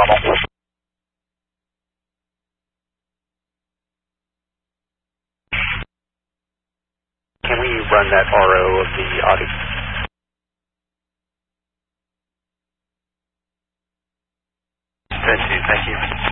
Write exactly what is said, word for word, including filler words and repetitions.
normal. Can we run that R O of the Audi? Good, thank you.